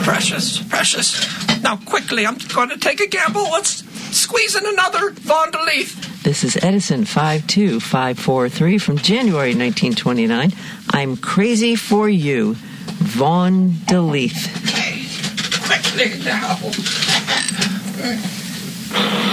Precious, precious. Now, quickly, I'm going to take a gamble. Let's squeeze in another Vaughn DeLeith. This is Edison 52543 from January 1929. I'm crazy for you, Vaughn DeLeith. Quickly now.